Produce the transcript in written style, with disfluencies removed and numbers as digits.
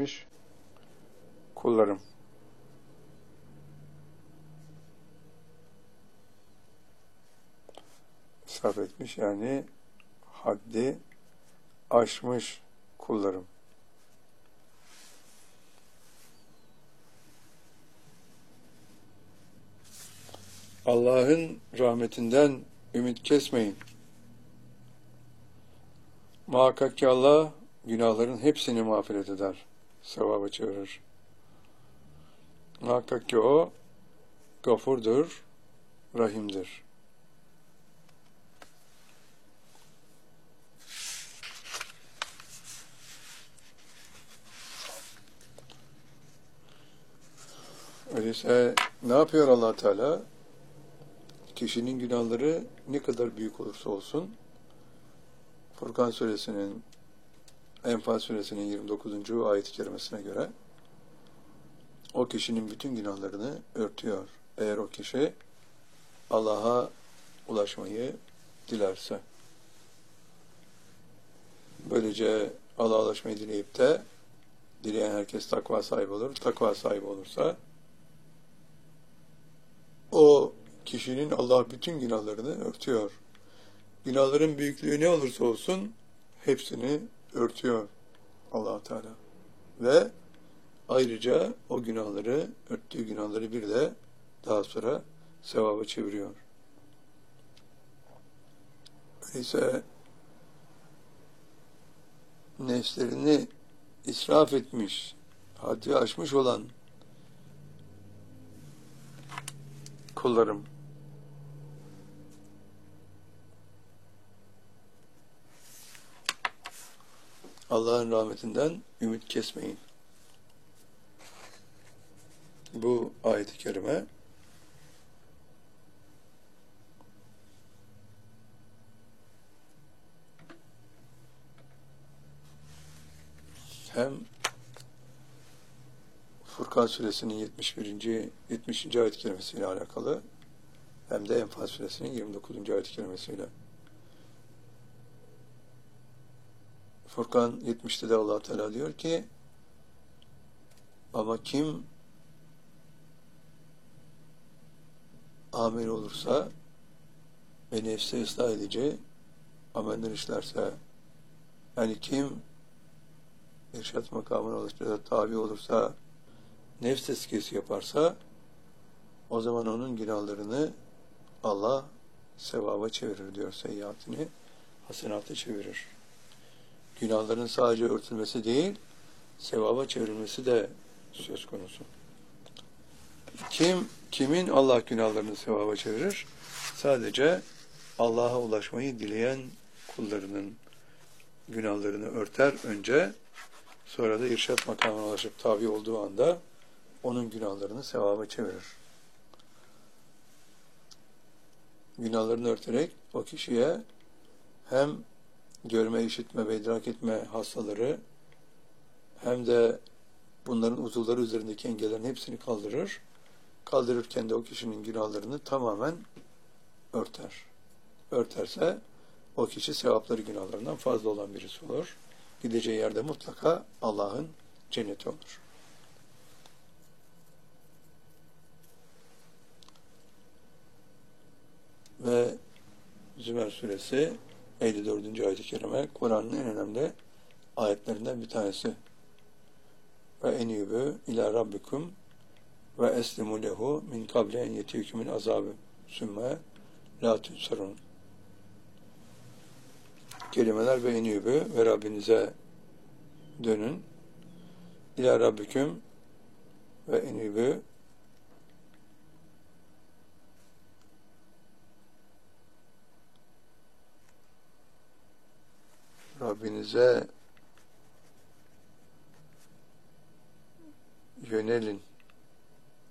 etmiş kullarım. İsraf etmiş yani haddi aşmış kullarım. Allah'ın rahmetinden ümit kesmeyin. Muhakkak ki Allah günahların hepsini mağfiret eder, sevaba çevirir. Muhakkak ki O gafurdur, rahimdir. Öyleyse ne yapıyor Allah Teala? Kişinin günahları ne kadar büyük olursa olsun, Furkan suresinin, Enfal suresinin 29. ayet-i kerimesine göre o kişinin bütün günahlarını örtüyor. Eğer o kişi Allah'a ulaşmayı dilerse. Böylece Allah'a ulaşmayı dileyip de dileyen herkes takva sahibi olur. Takva sahibi olursa o kişinin Allah bütün günahlarını örtüyor. Günahların büyüklüğü ne olursa olsun hepsini örtüyor Allah Teala. Ve ayrıca o günahları, örttüğü günahları bir de daha sonra sevaba çeviriyor. Öyleyse nefslerini israf etmiş, haddi aşmış olan kullarım, Allah'ın rahmetinden ümit kesmeyin. Bu ayet-i kerime hem Furkan suresinin 70. ayet-i kerimesiyle alakalı hem de Enfal suresinin 29. ayet-i kerimesiyle. Furkan 70'te de Allah Teala diyor ki ama kim amel olursa ve nefsi ıslah edici ameller işlerse, yani kim irşat makamına ulaştırıcı tabi olursa, nefs tezkiyesi yaparsa, o zaman onun günahlarını Allah sevaba çevirir diyor, seyyiatini hasenata çevirir. Günahların sadece örtülmesi değil, sevaba çevrilmesi de söz konusu. Kimin Allah günahlarını sevaba çevirir? Sadece Allah'a ulaşmayı dileyen kullarının günahlarını örter önce, sonra da irşat makamına ulaşıp tabi olduğu anda onun günahlarını sevaba çevirir. Günahlarını örterek o kişiye hem görme, işitme ve idrak etme hastaları hem de bunların uzuvları üzerindeki engellerin hepsini kaldırır. Kaldırırken de o kişinin günahlarını tamamen örter. Örterse o kişi sevapları günahlarından fazla olan birisi olur. Gideceği yerde mutlaka Allah'ın cenneti olur. Ve Zümer suresi 54. ayet-i kerime Kur'an'ın en önemli ayetlerinden bir tanesi. Ve enîbû ilâ rabbikum ve eslimu lehu min kable en yetiyükümün azabı sümme la tunsarun. Kelimeler ve enîbû ve Rabbinize dönün. İlâ rabbiküm ve enîbû Rabbinize yönelin.